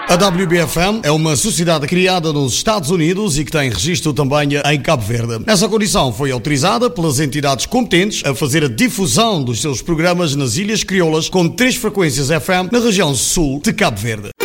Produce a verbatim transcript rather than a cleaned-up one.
A W B F M é uma sociedade criada nos Estados Unidos e que tem registro também em Cabo Verde. Nessa condição foi autorizada pelas entidades competentes a fazer a difusão dos seus programas nas Ilhas Crioulas com três frequências F M na região sul de Cabo Verde.